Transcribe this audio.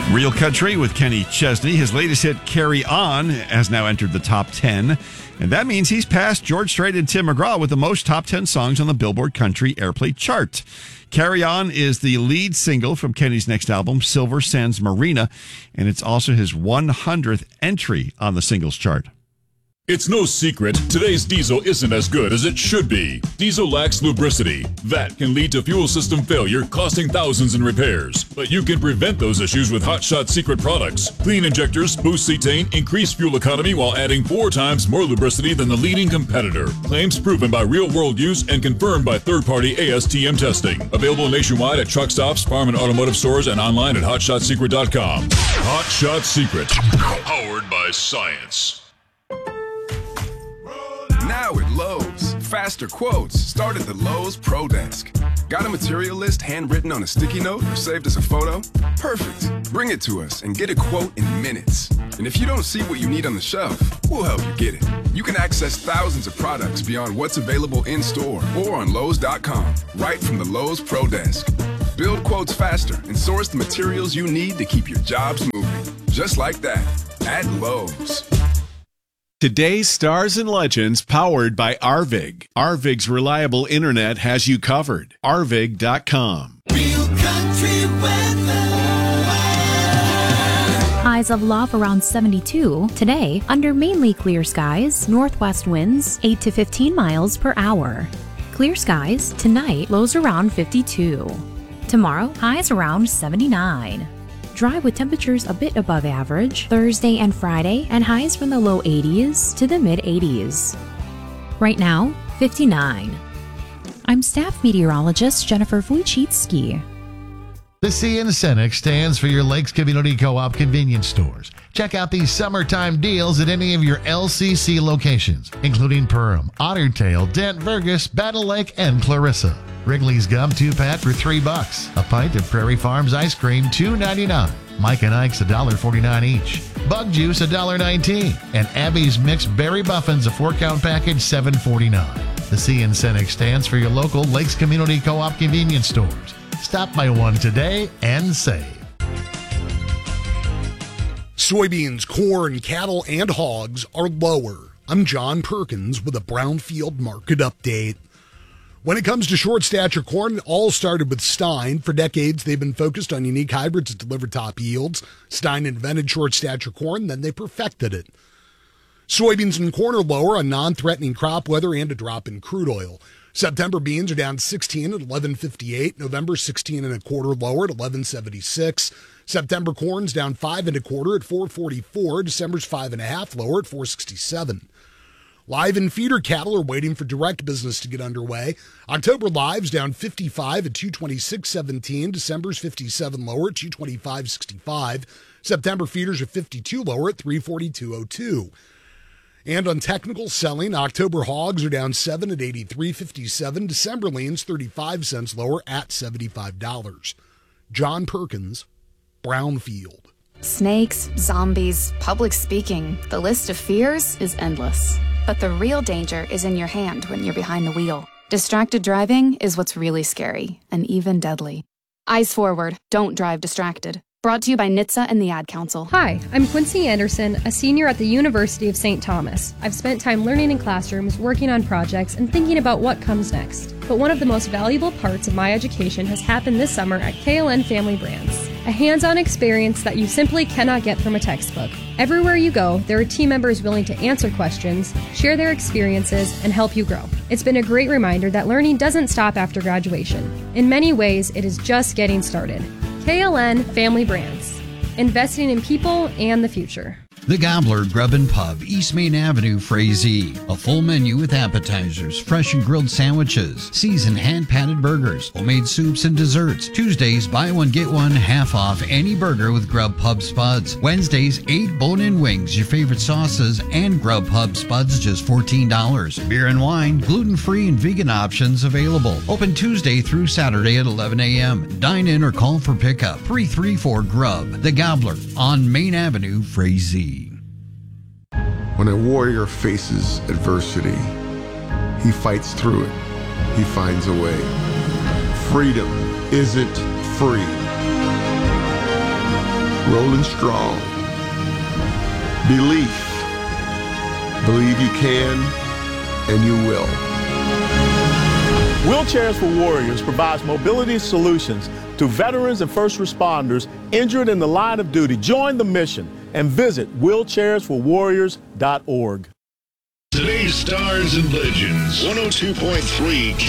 Real Country with Kenny Chesney. His latest hit, Carry On, has now entered the top 10. And that means he's passed George Strait and Tim McGraw with the most top 10 songs on the Billboard Country Airplay chart. Carry On is the lead single from Kenny's next album, Silver Sands Marina, and it's also his 100th entry on the singles chart. It's no secret, today's diesel isn't as good as it should be. Diesel lacks lubricity. That can lead to fuel system failure, costing thousands in repairs. But you can prevent those issues with Hot Shot Secret products. Clean injectors, boost cetane, increase fuel economy while adding 4 times more lubricity than the leading competitor. Claims proven by real-world use and confirmed by third-party ASTM testing. Available nationwide at truck stops, farm and automotive stores, and online at HotShotSecret.com. Hot Shot Secret. Powered by science. Now at Lowe's, faster quotes start at the Lowe's Pro Desk. Got a material list handwritten on a sticky note or saved as a photo? Perfect. Bring it to us and get a quote in minutes. And if you don't see what you need on the shelf, we'll help you get it. You can access thousands of products beyond what's available in store or on Lowe's.com, right from the Lowe's Pro Desk. Build quotes faster and source the materials you need to keep your jobs moving. Just like that, at Lowe's. Today's stars and legends powered by Arvig. Arvig's reliable internet has you covered. Arvig.com. Real country weather. Highs of love around 72. Today, under mainly clear skies, northwest winds 8 to 15 miles per hour. Clear skies, tonight, lows around 52. Tomorrow, highs around 79. Dry with temperatures a bit above average Thursday and Friday, and highs from the low 80s to the mid 80s. Right now, 59. I'm staff meteorologist Jennifer Wojcicki. The CN Cenex stands for your Lakes Community Co-op convenience stores. Check out these summertime deals at any of your LCC locations, including Perham, Otter Tail, Dent, Vergas, Battle Lake, and Clarissa. Wrigley's Gum 2-pack for $3. A pint of Prairie Farms ice cream, $2.99. Mike and Ike's $1.49 each. Bug Juice $1.19. And Abby's Mixed Berry Muffins, a 4-count package, $7.49. The CN Cenex stands for your local Lakes Community Co-op convenience stores. Stop by one today and save. Soybeans, corn, cattle, and hogs are lower. I'm John Perkins with a Brownfield Market Update. When it comes to short stature corn, it all started with Stein. For decades, they've been focused on unique hybrids that deliver top yields. Stein invented short stature corn, then they perfected it. Soybeans and corn are lower on non-threatening crop weather and a drop in crude oil. September beans are down 16 at 11.58. November 16 and a quarter lower at 11.76. September corn's down 5 and a quarter at 4.44. December's 5.5 lower at 4.67. Live and feeder cattle are waiting for direct business to get underway. October lives down 55 at 226.17. December's 57 lower at 225.65. September feeders are 52 lower at 342.02. And on technical selling, October hogs are down 7 at 83.57. December leans 35 cents lower at $75. John Perkins, Brownfield. Snakes, zombies, public speaking. The list of fears is endless. But the real danger is in your hand when you're behind the wheel. Distracted driving is what's really scary and even deadly. Eyes forward. Don't drive distracted. Brought to you by NHTSA and the Ad Council. Hi, I'm Quincy Anderson, a senior at the University of St. Thomas. I've spent time learning in classrooms, working on projects, and thinking about what comes next. But one of the most valuable parts of my education has happened this summer at KLN Family Brands. A hands-on experience that you simply cannot get from a textbook. Everywhere you go, there are team members willing to answer questions, share their experiences, and help you grow. It's been a great reminder that learning doesn't stop after graduation. In many ways, it is just getting started. KLN Family Brands, investing in people and the future. The Gobbler Grub and Pub, East Main Avenue, Frazee. A full menu with appetizers, fresh and grilled sandwiches, seasoned hand-patted burgers, homemade soups and desserts. Tuesdays, buy one, get one, half off any burger with Grub Pub Spuds. Wednesdays, 8 bone-in wings, your favorite sauces, and Grub Pub Spuds, just $14. Beer and wine, gluten-free and vegan options available. Open Tuesday through Saturday at 11 a.m. Dine in or call for pickup. 334-GRUB. The Gobbler on Main Avenue, Frazee. When a warrior faces adversity, he fights through it. He finds a way. Freedom isn't free. rolling strong. Belief. Believe you can, and you will. Wheelchairs for Warriors provides mobility solutions to veterans and first responders injured in the line of duty. Join the mission and visit wheelchairsforwarriors.org. Today's Stars and Legends, 102.3